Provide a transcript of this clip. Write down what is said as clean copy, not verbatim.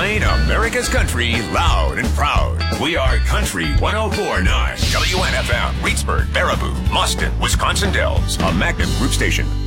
Playing America's country loud and proud. We are Country 104.9. WNFM, Reedsburg, Baraboo, Mustin, Wisconsin Dells. A Magnum Group station.